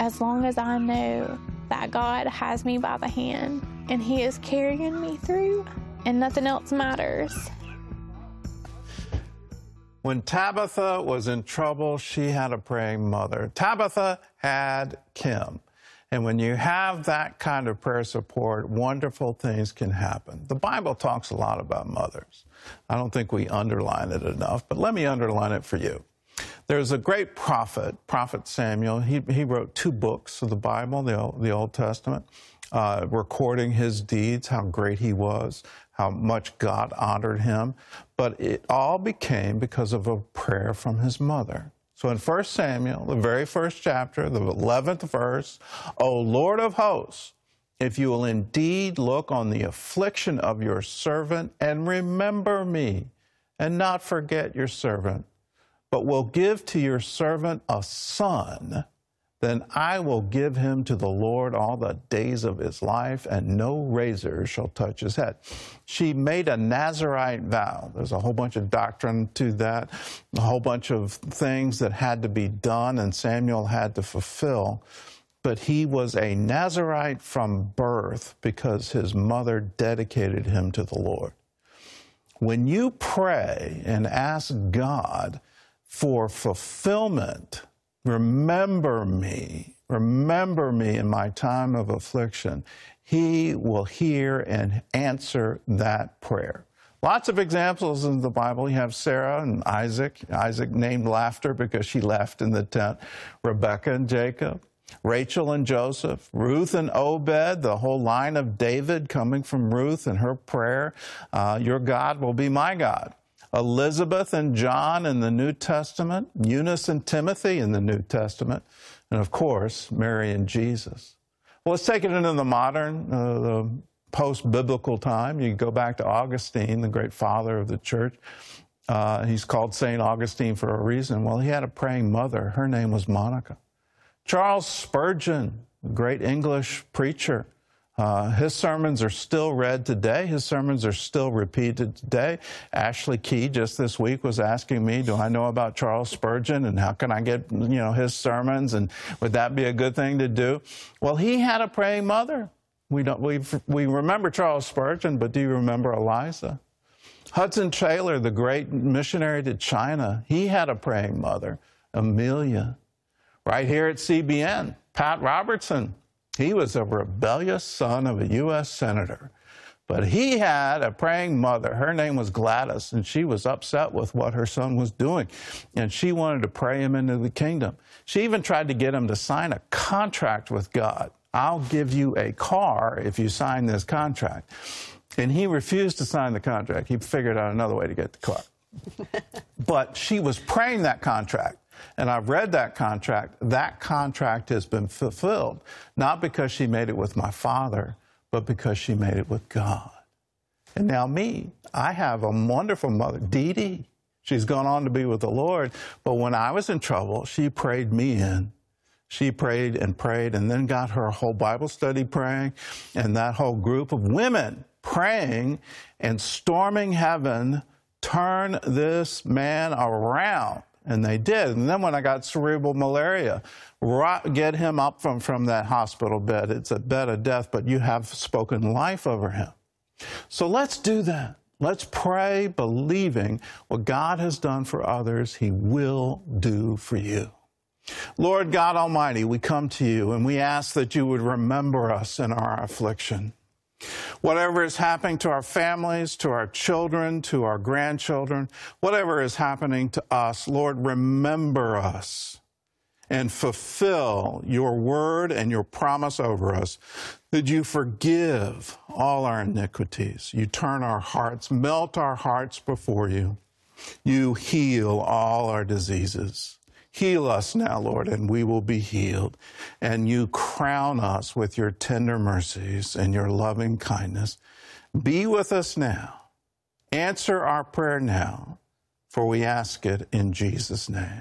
as long as I know that God has me by the hand and He is carrying me through, and nothing else matters. When Tabitha was in trouble, she had a praying mother. Tabitha had Kim. And when you have that kind of prayer support, wonderful things can happen. The Bible talks a lot about mothers. I don't think we underline it enough, but let me underline it for you. There's a great prophet, Prophet Samuel. He wrote 2 books of the Bible, the Old Testament, recording his deeds, how great he was, how much God honored him. But it all became because of a prayer from his mother. So in 1 Samuel, the very first chapter, the 11th verse, O Lord of hosts, if you will indeed look on the affliction of your servant and remember me, and not forget your servant, but will give to your servant a son, then I will give him to the Lord all the days of his life, and no razor shall touch his head. She made a Nazirite vow. There's a whole bunch of doctrine to that, a whole bunch of things that had to be done, and Samuel had to fulfill. But he was a Nazirite from birth because his mother dedicated him to the Lord. When you pray and ask God for fulfillment, remember me in my time of affliction, He will hear and answer that prayer. Lots of examples in the Bible. You have Sarah and Isaac. Isaac named laughter because she laughed in the tent. Rebekah and Jacob. Rachel and Joseph. Ruth and Obed, the whole line of David coming from Ruth and her prayer. Your God will be my God. Elizabeth and John in the New Testament, Eunice and Timothy in the New Testament, and of course, Mary and Jesus. Well, let's take it into the modern, the post-biblical time. You can go back to Augustine, the great father of the church. He's called St. Augustine for a reason. Well, he had a praying mother. Her name was Monica. Charles Spurgeon, the great English preacher. His sermons are still read today. His sermons are still repeated today. Ashley Key just this week was asking me, do I know about Charles Spurgeon and how can I get, his sermons, and would that be a good thing to do? Well, he had a praying mother. We remember Charles Spurgeon, but do you remember Eliza? Hudson Taylor, the great missionary to China, he had a praying mother, Amelia. Right here at CBN, Pat Robertson. He was a rebellious son of a U.S. senator, but he had a praying mother. Her name was Gladys, and she was upset with what her son was doing, and she wanted to pray him into the kingdom. She even tried to get him to sign a contract with God. I'll give you a car if you sign this contract. And he refused to sign the contract. He figured out another way to get the car. But she was praying that contract. And I've read that contract. That contract has been fulfilled, not because she made it with my father, but because she made it with God. And now me, I have a wonderful mother, Dee Dee. She's gone on to be with the Lord. But when I was in trouble, she prayed me in. She prayed and then got her whole Bible study praying, and that whole group of women praying and storming heaven, turn this man around. And they did. And then when I got cerebral malaria, get him up from that hospital bed. It's a bed of death, but you have spoken life over him. So let's do that. Let's pray believing what God has done for others, He will do for you. Lord God Almighty, we come to you and we ask that you would remember us in our affliction. Whatever is happening to our families, to our children, to our grandchildren, whatever is happening to us, Lord, remember us and fulfill your word and your promise over us that you forgive all our iniquities. You turn our hearts, melt our hearts before you. You heal all our diseases. Heal us now, Lord, and we will be healed. And you crown us with your tender mercies and your loving kindness. Be with us now. Answer our prayer now, for we ask it in Jesus' name.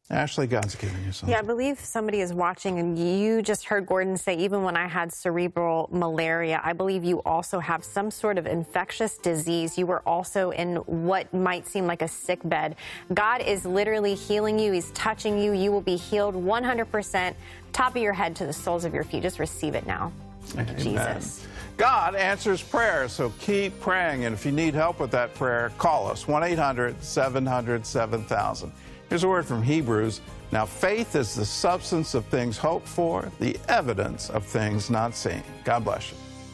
Ashley, God's giving you something. Yeah, I believe somebody is watching, and you just heard Gordon say, even when I had cerebral malaria, I believe you also have some sort of infectious disease. You were also in what might seem like a sick bed. God is literally healing you. He's touching you. You will be healed 100%, top of your head to the soles of your feet. Just receive it now. Amen. Jesus. God answers prayers, so keep praying. And if you need help with that prayer, call us, 1-800-700-7000. Here's a word from Hebrews. Now, faith is the substance of things hoped for, the evidence of things not seen. God bless you.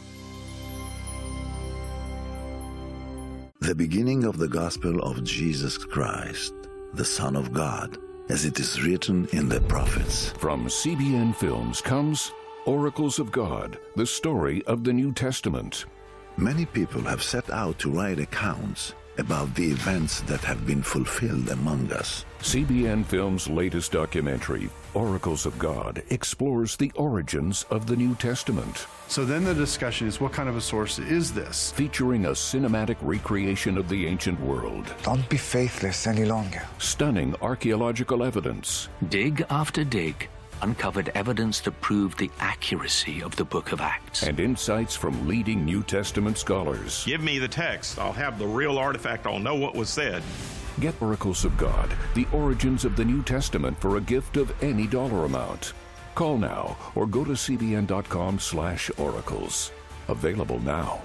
The beginning of the gospel of Jesus Christ, the Son of God, as it is written in the prophets. From CBN Films comes Oracles of God, the story of the New Testament. Many people have set out to write accounts about the events that have been fulfilled among us. CBN Films' latest documentary, Oracles of God, explores the origins of the New Testament. So then the discussion is, what kind of a source is this? Featuring a cinematic recreation of the ancient world. Don't be faithless any longer. Stunning archaeological evidence. Dig after dig uncovered evidence that proved the accuracy of the book of Acts. And insights from leading New Testament scholars. Give me the text. I'll have the real artifact. I'll know what was said. Get Oracles of God, the origins of the New Testament for a gift of any dollar amount. Call now or go to cbn.com/oracles. Available now.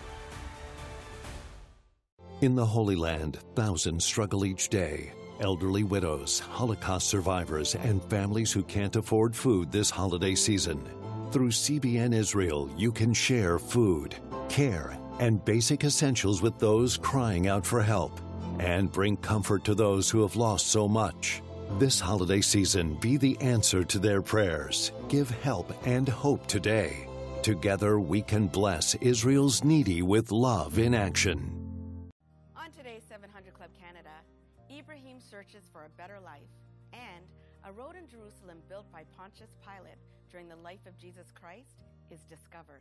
In the Holy Land, thousands struggle each day. Elderly widows, Holocaust survivors, and families who can't afford food this holiday season. Through CBN Israel, you can share food, care, and basic essentials with those crying out for help, and bring comfort to those who have lost so much. This holiday season, be the answer to their prayers. Give help and hope today. Together, we can bless Israel's needy with love in action. On today's 700 Club Canada, Ibrahim searches for a better life, and a road in Jerusalem built by Pontius Pilate during the life of Jesus Christ is discovered.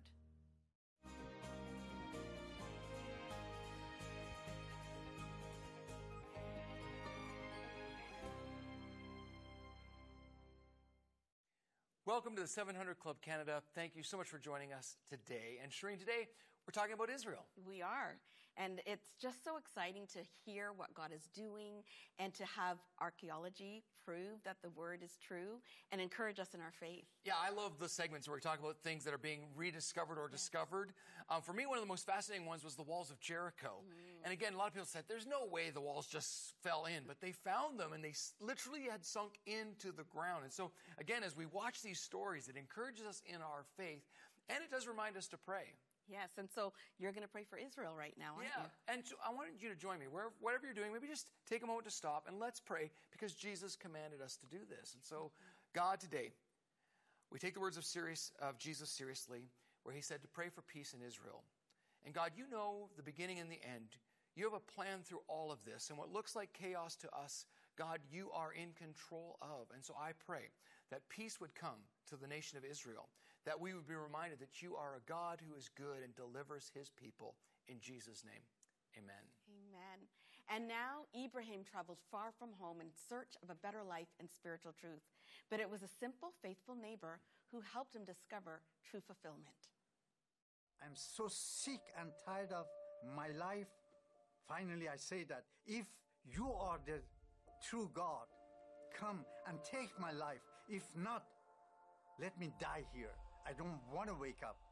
Welcome to the 700 Club Canada. Thank you so much for joining us today. And Shireen, today we're talking about Israel. We are. And it's just so exciting to hear what God is doing and to have archaeology prove that the word is true and encourage us in our faith. Yeah, I love the segments where we talk about things that are being rediscovered or discovered. For me, one of the most fascinating ones was the walls of Jericho. And again, a lot of people said, there's no way the walls just fell in, but they found them and they literally had sunk into the ground. And so again, as we watch these stories, it encourages us in our faith and it does remind us to pray. Yes, and so you're going to pray for Israel right now, aren't you? And so I wanted you to join me. Whatever you're doing, maybe just take a moment to stop and let's pray because Jesus commanded us to do this. And so, God, today, we take the words of Jesus seriously, where he said to pray for peace in Israel. And God, you know the beginning and the end. You have a plan through all of this. And what looks like chaos to us, God, you are in control of. And so I pray that peace would come to the nation of Israel, that we would be reminded that you are a God who is good and delivers his people. In Jesus' name, amen. Amen. And now Ibrahim traveled far from home in search of a better life and spiritual truth. But it was a simple, faithful neighbor who helped him discover true fulfillment. I'm so sick and tired of my life. Finally, I say that if you are the true God, come and take my life. If not, let me die here. I don't want to wake up.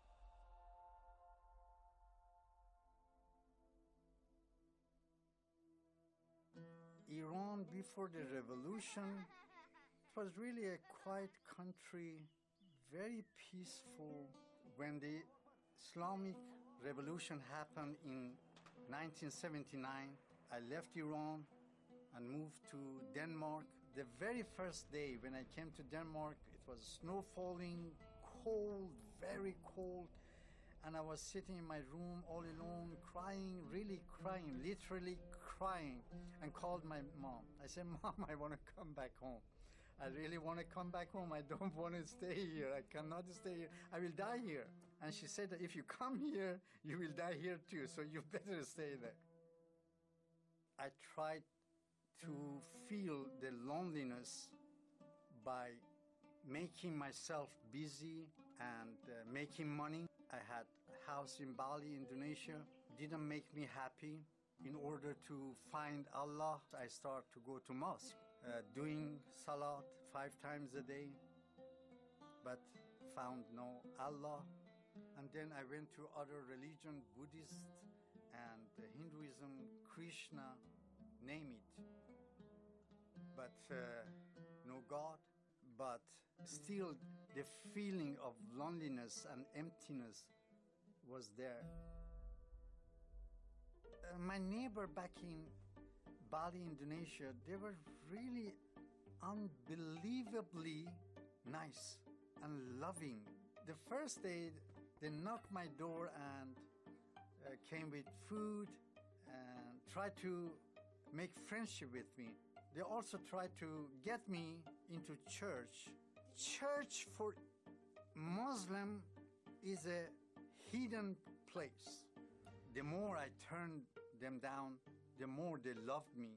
Iran, before the revolution, it was really a quiet country, very peaceful. When the Islamic revolution happened in 1979, I left Iran and moved to Denmark. The very first day when I came to Denmark, it was snow falling, cold, very cold, and I was sitting in my room all alone, crying, really crying, literally crying, and called my mom. I said, Mom, I want to come back home. I really want to come back home. I don't want to stay here. I cannot stay here. I will die here. And she said that if you come here, you will die here too, so you better stay there. I tried to feel the loneliness by making myself busy and making money. I had a house in Bali, Indonesia. Didn't make me happy. In order to find Allah, I start to go to mosque, doing salat 5 times a day, but found no Allah. And then I went to other religion, Buddhist and Hinduism, Krishna, name it. But no God. But still the feeling of loneliness and emptiness was there. My neighbor back in Bali, Indonesia, they were really unbelievably nice and loving. The first day, they knocked my door and came with food and tried to make friendship with me. They also tried to get me into church. Church for Muslim is a hidden place. The more I turned them down, the more they loved me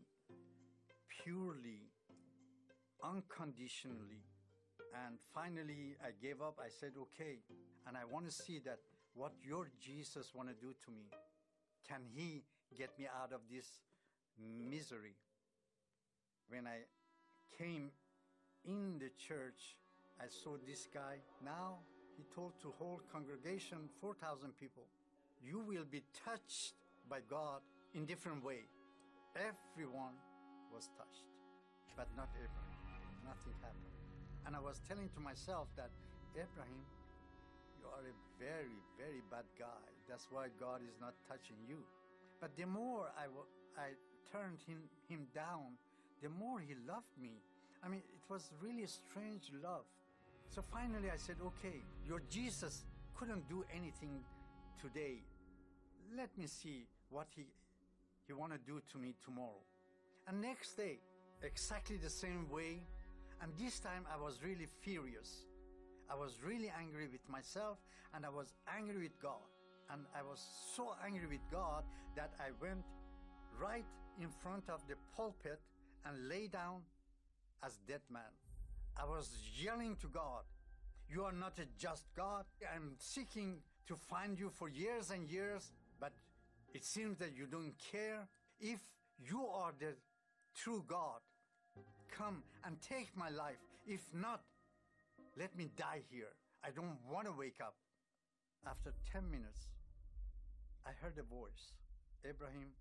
purely, unconditionally. And finally, I gave up. I said, okay, and I want to see that what your Jesus want to do to me. Can he get me out of this misery? When I came in the church, I saw this guy. Now he told to whole congregation, 4,000 people, you will be touched by God in different way. Everyone was touched, but not Abraham. Nothing happened. And I was telling to myself that, Abraham, you are a very, very bad guy. That's why God is not touching you. But the more I turned him down, the more he loved me. I mean, it was really a strange love. So finally I said, okay, your Jesus couldn't do anything today. Let me see what he want to do to me tomorrow. And next day, exactly the same way. And this time I was really furious. I was really angry with myself, and I was angry with God. And I was so angry with God that I went right in front of the pulpit and lay down as dead man. I was yelling to God, you are not a just God. I'm seeking to find you for years and years, but it seems that you don't care. If you are the true God, come and take my life. If not, let me die here. I don't want to wake up. After 10 minutes, I heard a voice. Abraham,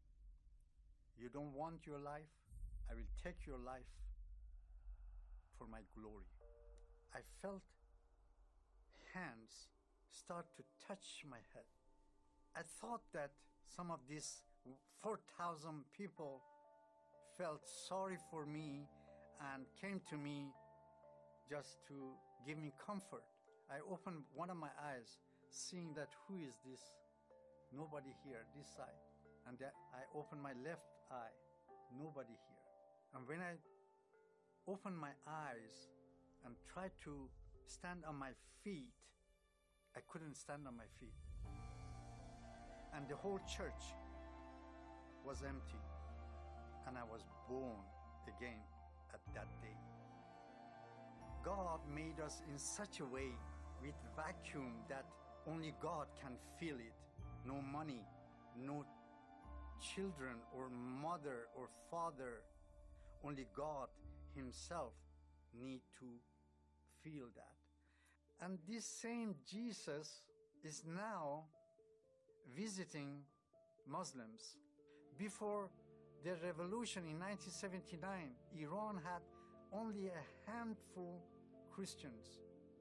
you don't want your life? I will take your life for my glory. I felt hands start to touch my head. I thought that some of these 4,000 people felt sorry for me and came to me just to give me comfort. I opened one of my eyes, seeing that who is this? Nobody here, this side. And then I opened my left eye, nobody here. And when I opened my eyes and tried to stand on my feet, I couldn't stand on my feet. And the whole church was empty. And I was born again at that day. God made us in such a way with vacuum that only God can fill it. No money, no children or mother or father. Only God himself need to feel that. And this same Jesus is now visiting Muslims. Before the revolution in 1979, Iran had only a handful Christians.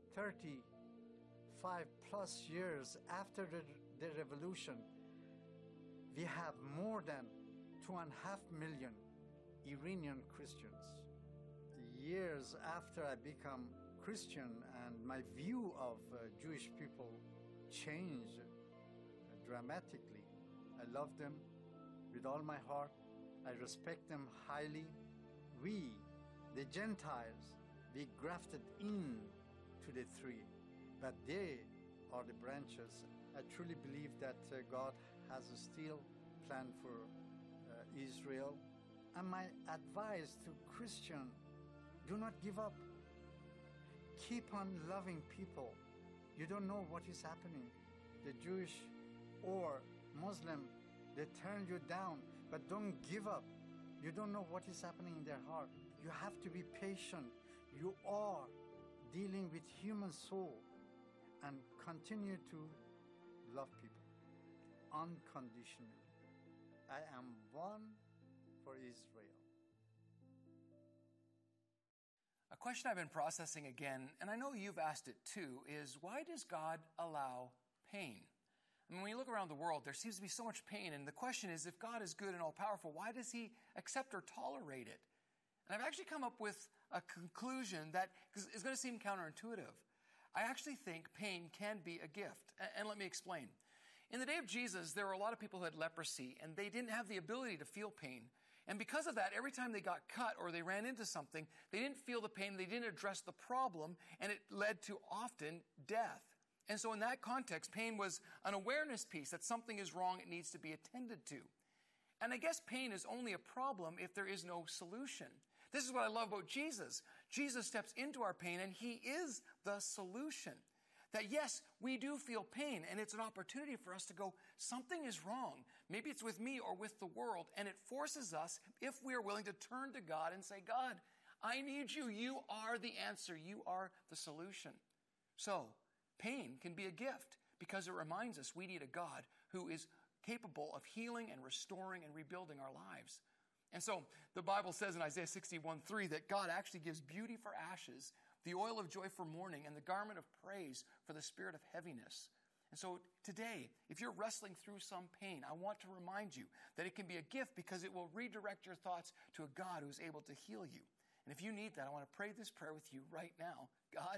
35 plus years after the revolution, we have more than 2.5 million Iranian Christians. Years after I become Christian and my view of Jewish people changed dramatically. I love them with all my heart. I respect them highly. We, the Gentiles, we grafted in to the tree, but they are the branches. I truly believe that God has a still plan for Israel, And my advice to Christian, do not give up. Keep on loving people. You don't know what is happening. The Jewish or Muslim, they turn you down, but don't give up. You don't know what is happening in their heart. You have to be patient. You are dealing with human soul, and continue to love people unconditionally. I am one for Israel. A question I've been processing again, and I know you've asked it too, is why does God allow pain? I mean, when you look around the world, there seems to be so much pain, and the question is, if God is good and all-powerful, why does he accept or tolerate it? And I've actually come up with a conclusion that is going to seem counterintuitive. I actually think pain can be a gift, and let me explain. In the day of Jesus, there were a lot of people who had leprosy, and they didn't have the ability to feel pain. And because of that, every time they got cut or they ran into something, they didn't feel the pain, they didn't address the problem, and it led to often death. And so in that context, pain was an awareness piece that something is wrong, it needs to be attended to. And I guess pain is only a problem if there is no solution. This is what I love about Jesus. Jesus steps into our pain, and he is the solution. That yes, we do feel pain, and it's an opportunity for us to go, something is wrong. Maybe it's with me or with the world, and it forces us, if we are willing to turn to God and say, God, I need you. You are the answer. You are the solution. So, pain can be a gift because it reminds us we need a God who is capable of healing and restoring and rebuilding our lives. And so, the Bible says in Isaiah 61:3 that God actually gives beauty for ashes, the oil of joy for mourning, and the garment of praise for the spirit of heaviness. And so today, if you're wrestling through some pain, I want to remind you that it can be a gift because it will redirect your thoughts to a God who is able to heal you. And if you need that, I want to pray this prayer with you right now. God,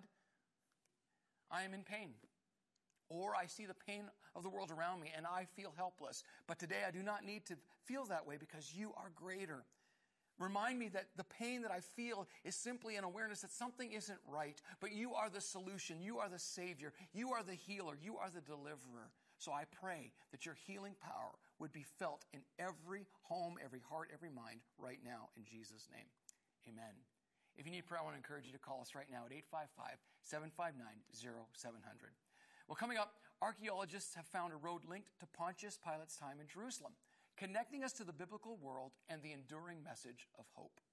I am in pain. Or I see the pain of the world around me and I feel helpless. But today I do not need to feel that way because you are greater. Remind me that the pain that I feel is simply an awareness that something isn't right, but you are the solution, you are the Savior, you are the healer, you are the deliverer. So I pray that your healing power would be felt in every home, every heart, every mind right now in Jesus' name. Amen. If you need prayer, I want to encourage you to call us right now at 855-759-0700. Well, coming up, archaeologists have found a road linked to Pontius Pilate's time in Jerusalem, connecting us to the biblical world and the enduring message of hope.